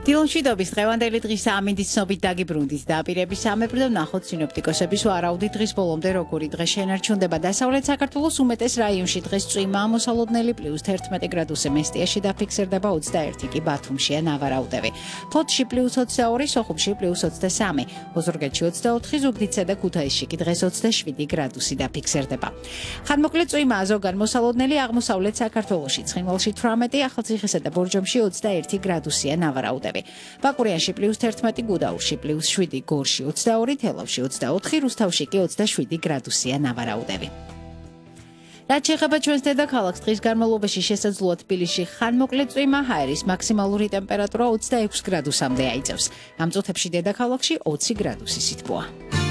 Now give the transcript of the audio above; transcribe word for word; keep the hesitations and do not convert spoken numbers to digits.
დილონშვიდობის დღევანდელი დღის ამინდის ცნობით დაგიბრუნდით დაპირების სამეფო და ნახოთ სინოპტიკოსების ვარაუდით დღის ბოლომდე როგორი დღე შენარჩუნდება დასავლეთ საქართველოს უმეტეს რაიონში დღეს წვიმა მოსალოდნელი პლუს თერთმეტი გრადუსი მესტიაში დაფიქსირდება ოცდაერთი კი ბათუმშია ნავარაუდები ფოთში პლუს ოცდაორი სოხუმში პლუს ოცდასამი ოზურგეთში ოცდაოთხი ზუგდიდსა და ქუთაისში კი დღეს ოცდაშვიდი გრადუსი დაფიქსირდება ხანმოკლე წვიმა ზოგან მოსალოდნელი აღმოსავლეთ საქართველოში ცხინვალში თვრამეტი ახალციხესა და ბორჯომში ოცდაერთი გრადუსია ნავარაუდები ბაკურიანში პლუს თერთმეტი გუდაურში პლუს შვიდი გორში ოცდაორი თელავში ოცდაოთხი რუსთავში კი ოცდაშვიდი გრადუსია ნავარაუდები რაც შეეხება ჩვენს დედაქალაქს დღის განმავლობაში შესაძლოა თბილისში ხანმოკლე წვიმა ჰაერის მაქსიმალური ტემპერატურა ოცდაექვსი გრადუსამდე აიწევს ამ წუთებში დედაქალაქში ოცი გრადუსი სითბოა